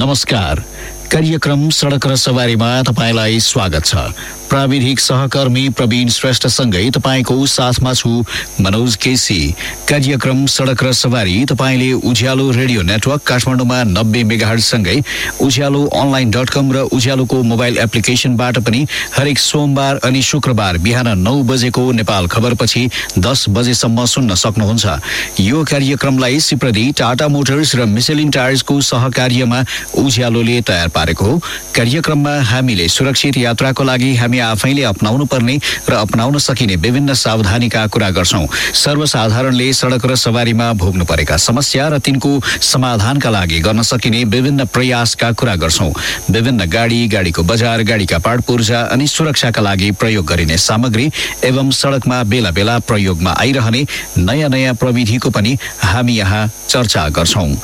नमस्कार। कार्यक्रम सडक र सवारीमा तपाईलाई स्वागत छ। प्राविधिक सहकर्मी प्रवीण श्रेष्ठसँगै तपाईको साथमा छु मनोज केसी। कार्यक्रम सडक र सवारी तपाईले उज्यालो रेडियो नेटवर्क काठमाडौँमा 90 मेगाहर्ज सँगै उज्यालो अनलाइन.com र उज्यालोको मोबाइल एप्लिकेशनबाट पनि हरेक सोमबार अनि शुक्रबार बिहान 9 बजेको नेपाल खबरपछि 10 बजेसम्म सुन्न सक्नुहुन्छ। यो कार्यक्रमलाई सिप्रदी टाटा मोटर्स र मिशेलिन टायर्सको सहकार्यमा उज्यालोले तयार पारेको हो। कार्यक्रममा हामीले सुरक्षित यात्राको लागि हामी आफैले अपनाउनु पर्ने र अपनाउन सकिने विभिन्न सावधानीका कुरा गर्छौं। सर्वसाधारणले सडक र सवारीमा भोग्नु परेका समस्या र तिनको समाधानका लागि गर्न सकिने विभिन्न प्रयासका कुरा गर्छौं। विभिन्न गाडीको बजार, गाडीका पार्ट पूर्जा अनि सुरक्षाका लागि प्रयोग गरिने सामग्री एवं सडकमा बेला बेला प्रयोगमा आइरहने नयाँ प्रविधिको पनि हामी यहाँ चर्चा गर्छौं।